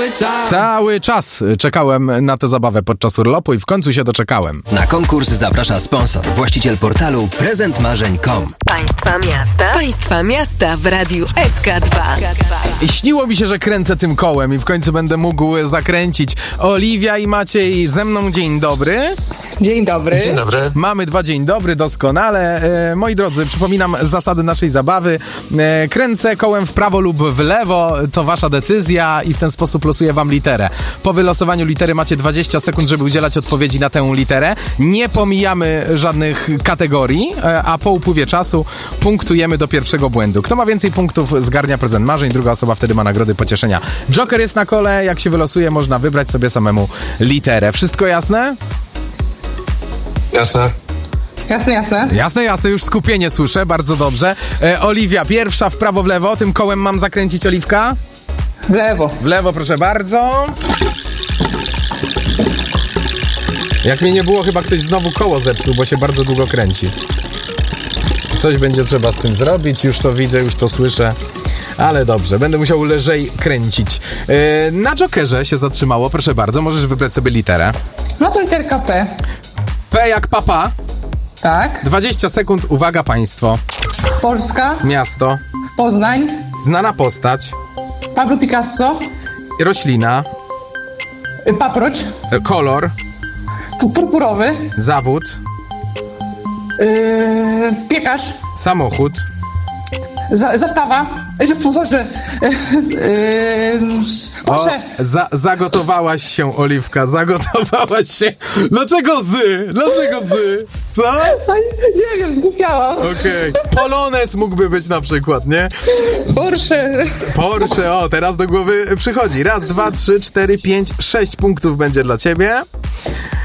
Cały czas czekałem na tę zabawę podczas urlopu i w końcu się doczekałem. Na konkurs zaprasza sponsor, właściciel portalu prezentmarzeń.com. Państwa miasta w Radiu SK2. I śniło mi się, że kręcę tym kołem i w końcu będę mógł zakręcić. Oliwia i Maciej ze mną, dzień dobry. Dzień dobry. Dzień dobry. Mamy dwa, dzień dobry, doskonale. Moi drodzy, przypominam zasady naszej zabawy. Kręcę kołem w prawo lub w lewo, to wasza decyzja i w ten sposób losuję wam literę. Po wylosowaniu litery macie 20 sekund, żeby udzielać odpowiedzi na tę literę. Nie pomijamy żadnych kategorii, a po upływie czasu punktujemy do pierwszego błędu. Kto ma więcej punktów, zgarnia prezent marzeń, druga osoba wtedy ma nagrody pocieszenia. Joker jest na kole, jak się wylosuje, można wybrać sobie samemu literę. Wszystko jasne? Jasne. Jasne, już skupienie słyszę, bardzo dobrze. Oliwia, pierwsza w prawo, w lewo, tym kołem mam zakręcić, Oliwka? W lewo. W lewo, proszę bardzo. Jak mnie nie było, chyba ktoś znowu koło zepsuł, bo się bardzo długo kręci. Coś będzie trzeba z tym zrobić, już to widzę, już to słyszę. Ale dobrze, będę musiał lżej kręcić. Na Jokerze się zatrzymało, proszę bardzo, możesz wybrać sobie literę. No to literka P. P jak papa. Tak. 20 sekund, uwaga państwo. Polska. Miasto. Poznań. Znana postać. Pablo Picasso. Roślina. Paproć. Kolor. Purpurowy. Zawód. Piekarz. Samochód. Zastawa. Boże. Proszę. Zagotowałaś się, Oliwka, zagotowałaś się. Dlaczego zy? Co? Nie wiem, zgłupiałam. Okej. Polonez mógłby być na przykład, nie? Porsche, o, teraz do głowy przychodzi. 1, 2, 3, 4, 5, 6 punktów będzie dla ciebie.